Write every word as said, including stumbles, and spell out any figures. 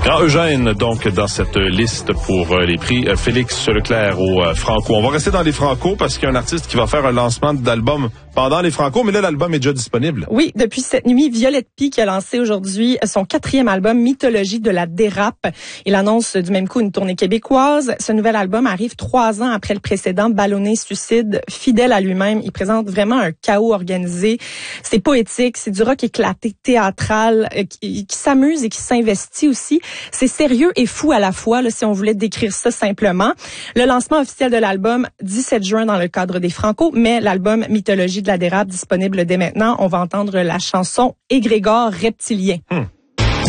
Alors, Eugène, donc, dans cette liste pour euh, les prix euh, Félix Leclerc au euh, Franco. On va rester dans les Franco parce qu'il y a un artiste qui va faire un lancement d'album pendant les Franco, mais là, l'album est déjà disponible. Oui, depuis cette nuit, Violette Pie qui a lancé aujourd'hui son quatrième album, Mythologie de la dérape. Il annonce du même coup une tournée québécoise. Ce nouvel album arrive trois ans après le précédent, Ballonné Suicide. Fidèle à lui-même, il présente vraiment un chaos organisé. C'est poétique, c'est du rock éclaté, théâtral, euh, qui, qui s'amuse et qui s'investit aussi. C'est sérieux et fou à la fois, là, si on voulait décrire ça simplement. Le lancement officiel de l'album, dix-sept juin dans le cadre des Franco, mais l'album Mythologie de la dérape disponible dès maintenant. On va entendre la chanson Égrégore reptilien. Hum.